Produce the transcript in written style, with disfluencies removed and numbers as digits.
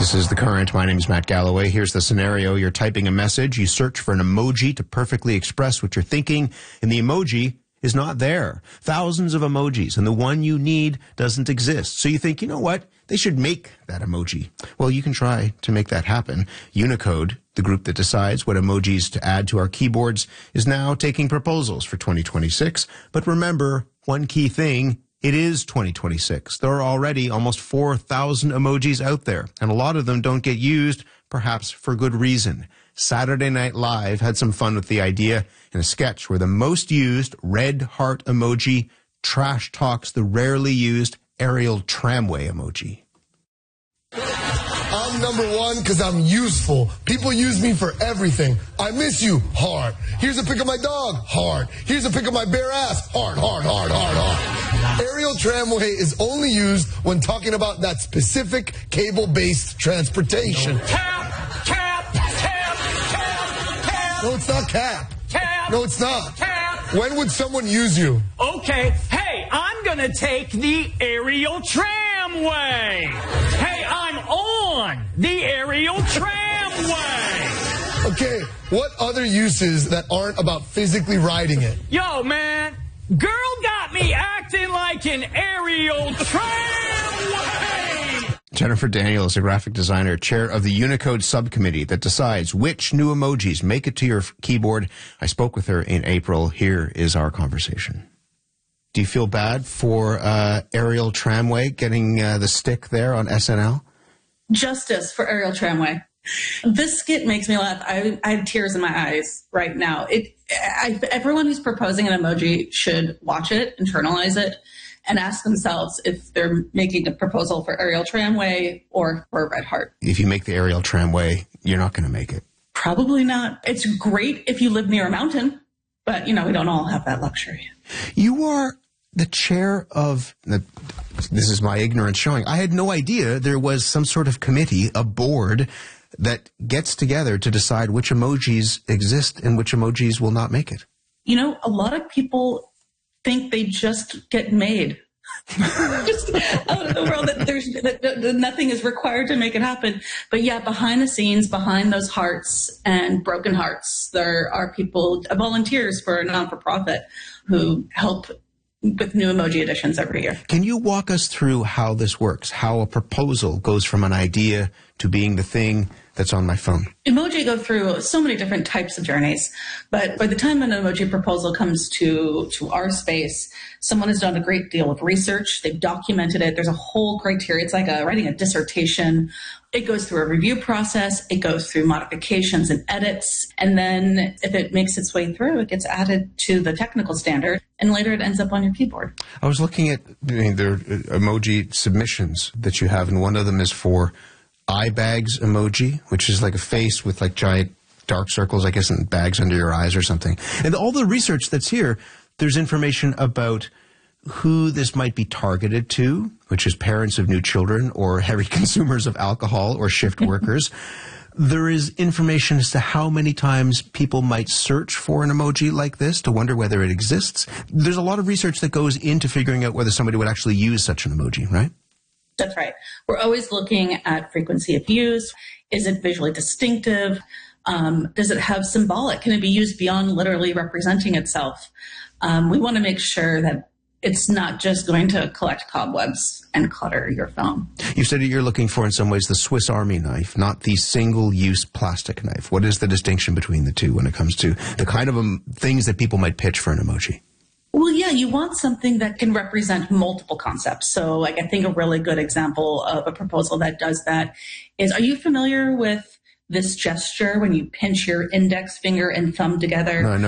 This is The Current. My name is Matt Galloway. Here's the scenario. You're typing a message. You search for an emoji to perfectly express what you're thinking, and the emoji is not there. Thousands of emojis, and the one you need doesn't exist. So you think, you know what? They should make that emoji. Well, you can try to make that happen. Unicode, the group that decides what emojis to add to our keyboards, is now taking proposals for 2026. But remember, one key thing, it is 2026. There are already almost 4,000 emojis out there, and a lot of them don't get used, perhaps for good reason. Saturday Night Live had some fun with the idea in a sketch where the most used red heart emoji trash talks the rarely used aerial tramway emoji. I'm number one because I'm useful. People use me for everything. I miss you. Hard. Here's a pic of my dog. Hard. Here's a pic of my bare ass. Hard, hard, hard, hard, hard. Aerial tramway is only used when talking about that specific cable-based transportation. Cap, cap, cap, cap, cap. No, it's not cap. Cap. No, it's not. Cap. When would someone use you? Okay. Hey, I'm going to take the aerial tramway. Hey, I'm on the aerial tramway. Okay, what other uses that aren't about physically riding it? Yo, man, girl got me acting like an aerial tramway. Jennifer Daniel is a graphic designer, chair of the Unicode subcommittee that decides which new emojis make it to your keyboard. I spoke with her in April. Here is our conversation. Do you feel bad for aerial tramway getting the stick there on SNL? Justice for aerial tramway. This skit makes me laugh. I have tears in my eyes right now. Everyone who's proposing an emoji should watch it, internalize it, and ask themselves if they're making a proposal for aerial tramway or for a red heart. If you make the aerial tramway, you're not going to make it. Probably not. It's great if you live near a mountain, but, we don't all have that luxury. You are the chair of, this is my ignorance showing, I had no idea there was some sort of committee, a board, that gets together to decide which emojis exist and which emojis will not make it. A lot of people think they just get made. Just out of the world, that nothing is required to make it happen. But yeah, behind the scenes, behind those hearts and broken hearts, there are people, volunteers for a non-for-profit who help with new emoji editions every year. Can you walk us through how this works, how a proposal goes from an idea to being the thing that's on my phone? Emoji go through so many different types of journeys, but by the time an emoji proposal comes to our space, someone has done a great deal of research. They've documented it. There's a whole criteria. It's like writing a dissertation. It goes through a review process. It goes through modifications and edits. And then if it makes its way through, it gets added to the technical standard, and later it ends up on your keyboard. I was looking at the emoji submissions that you have, and one of them is for eye bags emoji, which is like a face with like giant dark circles, I guess, and bags under your eyes or something. And all the research that's here, there's information about who this might be targeted to, which is parents of new children or heavy consumers of alcohol or shift workers. There is information as to how many times people might search for an emoji like this to wonder whether it exists. There's a lot of research that goes into figuring out whether somebody would actually use such an emoji, right? That's right. We're always looking at frequency of use. Is it visually distinctive? Does it have symbolic? Can it be used beyond literally representing itself? We want to make sure that it's not just going to collect cobwebs and clutter your phone. You said you're looking for, in some ways, the Swiss Army knife, not the single-use plastic knife. What is the distinction between the two when it comes to the kind of things that people might pitch for an emoji? Well, yeah, you want something that can represent multiple concepts. So, I think a really good example of a proposal that does that is, are you familiar with this gesture when you pinch your index finger and thumb together? No,